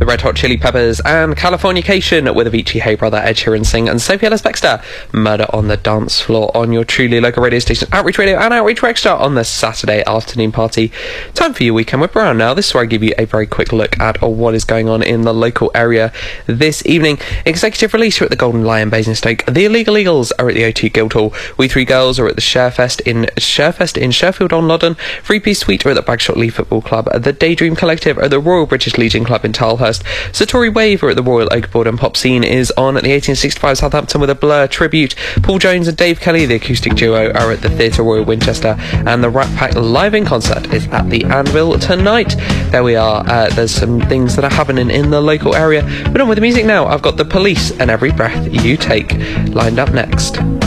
the Red Hot Chili Peppers, and Californication with Avicii, Hey Brother, Ed Sheeran Sing, and Sophie Ellis-Bextor, Murder on the Dance Floor, on your truly local radio station, Outreach Radio and Outreach Extra, on the Saturday afternoon party. Time for your Weekend with Brown. Now, this is where I give you a very quick look at what is going on in the local area this evening. Executive release here at the Golden Lion Basingstoke. The Illegal Eagles are at the O2 Guildhall. We Three Girls are at the Sharefest in Sheffield on Loddon. Three Piece Suite are at the Bagshot Lee Football Club. The Daydream Collective are at the Royal British Legion Club in Tilehurst. Satori Wave are at the Royal Oakboard, and Pop Scene is on at the 1865 Southampton with a Blur tribute. Paul Jones and Dave Kelly, the acoustic duo, are at the Theatre Royal Winchester, and the Rat Pack live in concert is at the Anvil tonight. There we are. There's some things that are happening in the local area. But on with the music now. I've got The Police and Every Breath You Take lined up next.